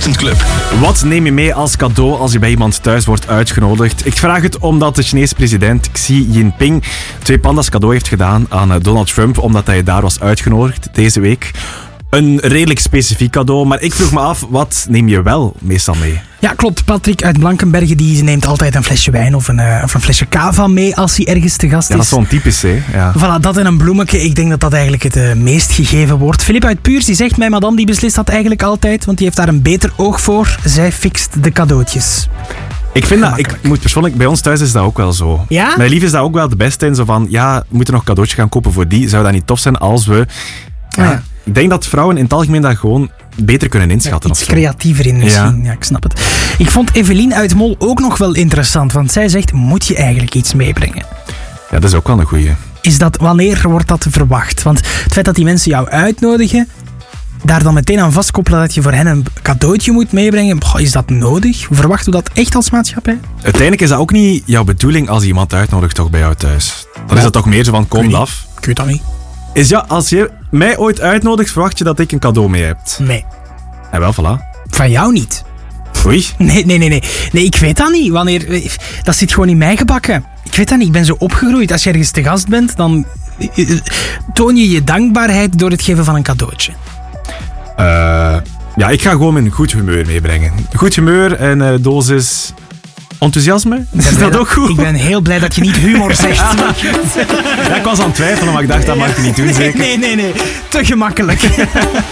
Ochtendclub. Wat neem je mee als cadeau als je bij iemand thuis wordt uitgenodigd? Ik vraag het omdat de Chinese president Xi Jinping 2 panda's cadeau heeft gedaan aan Donald Trump, omdat hij daar was uitgenodigd deze week. Een redelijk specifiek cadeau, maar ik vroeg me af, wat neem je wel meestal mee? Ja, klopt. Patrick uit Blankenberge die neemt altijd een flesje wijn of een flesje cava mee als hij ergens te gast is. Ja, dat is zo'n typisch, hè? Ja. Voilà, dat en een bloemetje. Ik denk dat dat eigenlijk het meest gegeven wordt. Filip uit Puurs die zegt, mijn madame die beslist dat eigenlijk altijd, want die heeft daar een beter oog voor. Zij fixt de cadeautjes. Ik vind dat, ik moet persoonlijk, bij ons thuis is dat ook wel zo. Ja? Mijn lief is dat ook wel de beste in, zo van, ja, we moeten nog cadeautje gaan kopen voor die. Zou dat niet tof zijn als we... Ja. Ik denk dat vrouwen in het algemeen dat gewoon beter kunnen inschatten. Iets creatiever in misschien. Ja, ik snap het. Ik vond Evelien uit Mol ook nog wel interessant, want zij zegt, moet je eigenlijk iets meebrengen? Ja, dat is ook wel een goeie. Wanneer wordt dat verwacht? Want het feit dat die mensen jou uitnodigen, daar dan meteen aan vastkoppelen dat je voor hen een cadeautje moet meebrengen, is dat nodig? Verwachten we dat echt als maatschappij? Uiteindelijk is dat ook niet jouw bedoeling als iemand uitnodigt toch bij jou thuis. Dan is dat toch meer zo van, kom af. Ik weet dat niet. Als je mij ooit uitnodigt, verwacht je dat ik een cadeau mee heb? Nee. En wel, voilà. Van jou niet. Oei. Nee, ik weet dat niet. Dat zit gewoon in mij gebakken. Ik weet dat niet, ik ben zo opgegroeid. Als je ergens te gast bent, dan toon je je dankbaarheid door het geven van een cadeautje. Ja, ik ga gewoon mijn goed humeur meebrengen. Goed humeur en een dosis enthousiasme. Is dat ook goed? Ik ben heel blij dat je niet humor zegt. Ja, ik was aan het twijfelen, maar ik dacht, dat mag ik niet doen, zeker? Nee. Te gemakkelijk.